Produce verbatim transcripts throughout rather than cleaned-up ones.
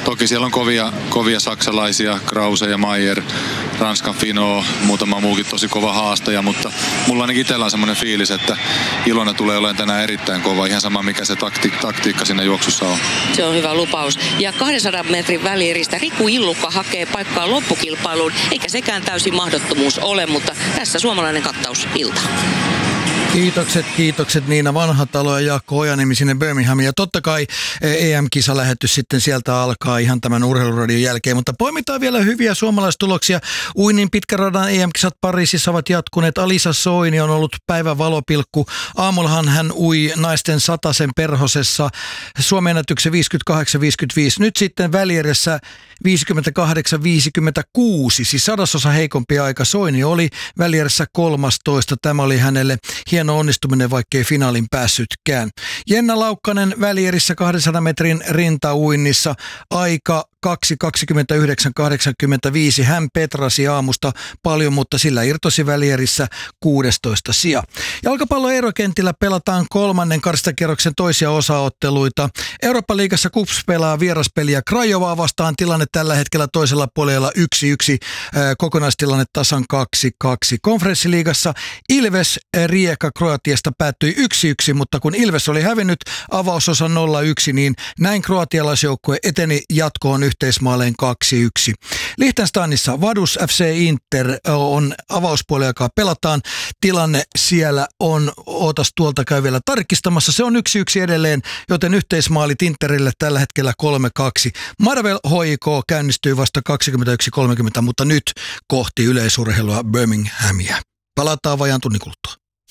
toki siellä on kovia, kovia saksalaisia, Krause ja Maier, Ranskan Fino, muutama muukin tosi kova haastaja, mutta mulla ainakin itsellä on semmoinen fiilis, että Ilona tulee olemaan tänään erittäin kova, ihan sama mikä se takti, taktiikka siinä juoksussa on. Se on hyvä lupaus. Ja kahdensadan metrin välieristä Riku Illukka hakee paikkaa loppukilpailuun, eikä sekään täysin mahdottomuus ole, mutta tässä suomalainen kattaus ilta. Kiitokset, kiitokset Niina Vanhatalo ja Jaakko Ojanimi sinne Birminghamiin. Ja totta kai E M-kisalähetys sitten sieltä alkaa ihan tämän urheiluradion jälkeen. Mutta poimitaan vielä hyviä suomalaistuloksia. Uinnin pitkäradan E M-kisat Pariisissa ovat jatkuneet. Alisa Soini on ollut päivän valopilkku. Aamullahan hän ui naisten satasen Perhosessa Suomen ennätyksen viisikymmentäkahdeksan viisikymmentäviisi. Nyt sitten välierissä viisikymmentäkahdeksan viisikymmentäkuusi, siis sadasosa heikompi aika. Soini oli välierissä kolmastoista. Tämä oli hänelle hieno onnistuminen, vaikkei finaalin päässytkään. Jenna Laukkanen välierissä kahdensadan metrin rintauinnissa aika kaksi kaksikymmentäyhdeksän kahdeksankymmentäviisi. Hän petrasi aamusta paljon, mutta sillä irtosi välierissä kuudestoista sija. Jalkapallon erokentillä pelataan kolmannen karstakierroksen toisia osaotteluita. Eurooppa-liigassa K U P S pelaa vieraspeliä Craiovaa vastaan. Tilanne tällä hetkellä toisella puolella yksi yksi. Kokonaistilanne tasan kaksi kaksi. Konferenssiliigassa Ilves Rijeka Kroatiasta päättyi yksi yksi, mutta kun Ilves oli hävinnyt avausosa nolla yksi, niin näin kroatialaisjoukkue eteni jatkoon yhteismaaleen kaksi yksi. Liechtensteinissa Vaduz F C Inter on avauspuoli, joka pelataan. Tilanne siellä on, ootas tuolta käy vielä tarkistamassa, se on yksi yksi edelleen, joten yhteismaalit Interille tällä hetkellä kolme kaksi. Marvel H I K käynnistyy vasta kaksikymmentäyksi kolmekymmentä, mutta nyt kohti yleisurheilua Birminghamia. Palataan vajaan tunnin kuluttua.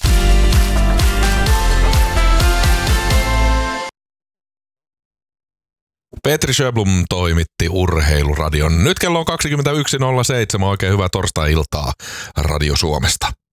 Petri Sjöblom toimitti Urheiluradion. Nyt kello on kaksikymmentäyksi nolla seitsemän. Oikein hyvää torstai-iltaa Radio Suomesta.